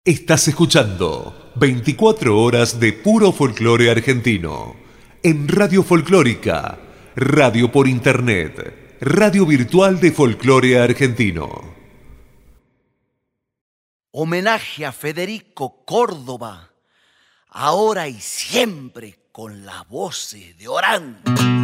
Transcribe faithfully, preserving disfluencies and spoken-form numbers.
Estás escuchando veinticuatro horas de puro folclore argentino en Radio Folclórica, radio por internet, radio virtual de folclore argentino. Homenaje a Federico Córdoba, ahora y siempre con las voces de Orán.